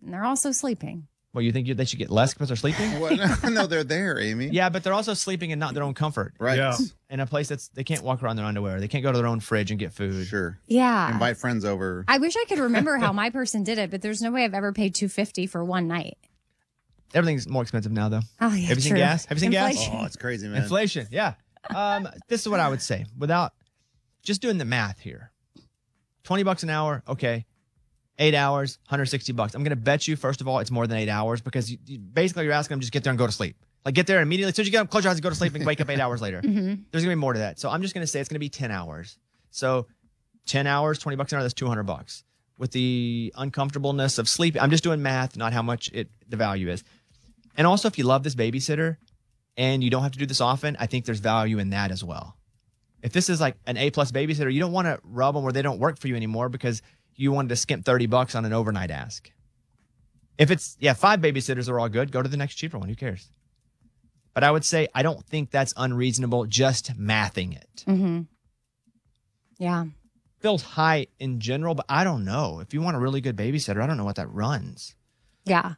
And they're also sleeping. Well, you think they should get less because they're sleeping? Well, no, they're there, Amy. Yeah, but they're also sleeping in not their own comfort. Right. Yeah. In a place they can't walk around in their underwear. They can't go to their own fridge and get food. Sure. Yeah. Invite friends over. I wish I could remember how my person did it, but there's no way I've ever paid $250 for one night. Everything's more expensive now, though. Oh, yeah. Have you seen true. gas? Have you seen gas? Inflation. Oh, it's crazy, man. Inflation, yeah. This is what I would say without just doing the math here. $20 an hour, okay. 8 hours, $160. I'm going to bet you, first of all, it's more than 8 hours because basically you're asking them just get there and go to sleep. Like get there immediately. As soon as you get up, close your eyes and go to sleep and wake up 8 hours later. There's going to be more to that. So I'm just going to say it's going to be 10 hours. So 10 hours, $20 an hour, that's $200. With the uncomfortableness of sleep, I'm just doing math, not how much the value is. And also, if you love this babysitter and you don't have to do this often, I think there's value in that as well. If this is like an A-plus babysitter, you don't want to rub them where they don't work for you anymore because you wanted to skimp $30 on an overnight ask. If it's, 5 babysitters are all good, go to the next cheaper one. Who cares? But I would say I don't think that's unreasonable, just mathing it. Mm-hmm. Yeah. Feels high in general, but I don't know. If you want a really good babysitter, I don't know what that runs. Yeah.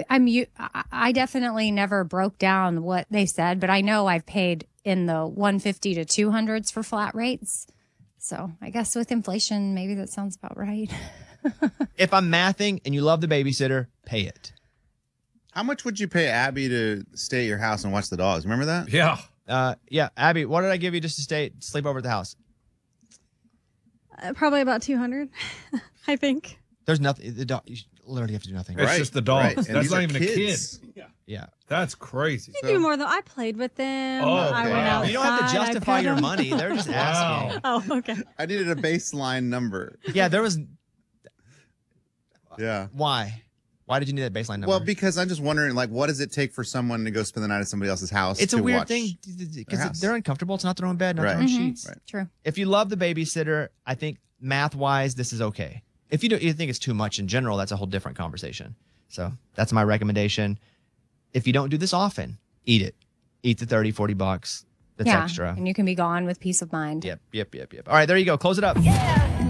I definitely never broke down what they said, but I know I've paid in the 150 to 200s for flat rates. So I guess with inflation, maybe that sounds about right. If I'm mathing and you love the babysitter, pay it. How much would you pay Abby to stay at your house and watch the dogs? Remember that? Yeah. Abby, what did I give you just to sleep over at the house? Probably about 200, I think. There's nothing. The dog, you literally have to do nothing. It's just the dogs. Right. And That's these not are even kids. a kid. Yeah. That's crazy. You do more though. I played with them. Oh, I okay. went Wow. outside. You don't have to I justify pet your them. money. They're just asking. Oh, okay. I needed a baseline number. Yeah, there was. Yeah. Why? Why did you need that baseline number? Well, because I'm just wondering, like, what does it take for someone to go spend the night at somebody else's house? it's a to weird watch thing their because house? they're uncomfortable. It's not their own bed, not their Right. own Mhm. sheets. Right. True. If you love the babysitter, I think math-wise, this is okay. If you think it's too much in general, that's a whole different conversation. So that's my recommendation. If you don't do this often, eat it. Eat the $30-$40. That's extra. And you can be gone with peace of mind. Yep. All right, there you go. Close it up.